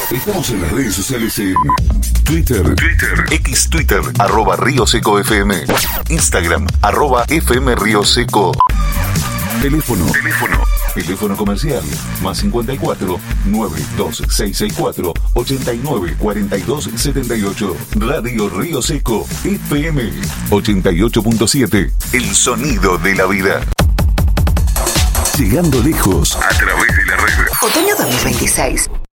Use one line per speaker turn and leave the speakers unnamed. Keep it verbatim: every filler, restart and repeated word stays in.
Estamos en las redes sociales en Twitter, Twitter, X Twitter, arroba Río Seco F M, Instagram, arroba F M Río Seco. Teléfono, teléfono, teléfono comercial, más cincuenta y cuatro, nueve dos seis seis cuatro, ochenta y nueve cuarenta y dos setenta y ocho. Radio Río Seco F M ochenta y ocho punto siete, el sonido de la vida. Llegando lejos a través de la red.
Otoño dos mil veintiséis.